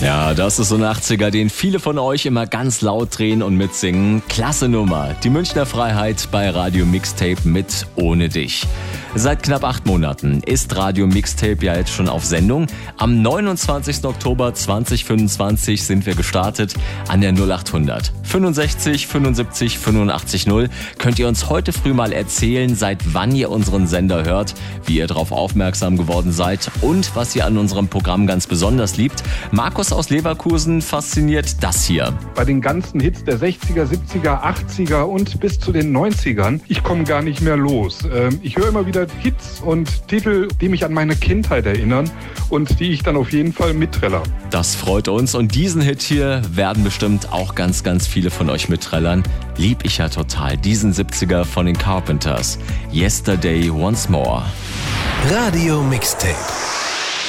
Ja, das ist so ein 80er, den viele von euch immer ganz laut drehen und mitsingen. Klasse Nummer. Die Münchner Freiheit bei Radio Mixtape mit Ohne dich. Seit knapp 8 Monaten ist Radio Mixtape ja jetzt schon auf Sendung. Am 29. Oktober 2025 sind wir gestartet an der 0800 65 75 85 0. Könnt ihr uns heute früh mal erzählen, seit wann ihr unseren Sender hört, wie ihr darauf aufmerksam geworden seid und was ihr an unserem Programm ganz besonders liebt. Markus aus Leverkusen fasziniert das hier. Bei den ganzen Hits der 60er, 70er, 80er und bis zu den 90ern, ich komme gar nicht mehr los. Ich höre immer wieder Hits und Titel, die mich an meine Kindheit erinnern und die ich dann auf jeden Fall mitträllere. Das freut uns und diesen Hit hier werden bestimmt auch ganz, ganz viele von euch mitträllern. Lieb ich ja total, diesen 70er von den Carpenters. Yesterday Once More. Radio Mixtape.